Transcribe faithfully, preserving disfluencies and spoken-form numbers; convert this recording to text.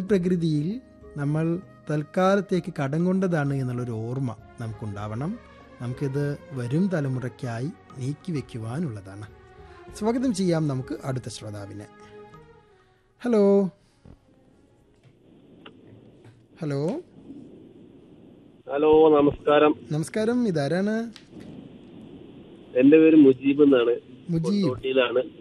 പ്രകൃതിയിൽ നമ്മൾ തൽക്കാലത്തേക്ക് കടം കൊണ്ടതാണ് എന്നുള്ളൊരു ഓർമ്മ നമുക്കുണ്ടാവണം. നമുക്കിത് വരും തലമുറയ്ക്കായി നീക്കി വയ്ക്കുവാനുള്ളതാണ്. സ്വാഗതം ചെയ്യാം നമുക്ക് അടുത്ത ശ്രോതാവിനെ. ഹലോ ഹലോ ഹലോ, നമസ്കാരം. നമസ്കാരം, ഇതാരാണ്? എന്റെ പേര് മുജീബ് എന്നാണ്. മുജീബ്, കൊണ്ടോട്ടിയിലാണ്.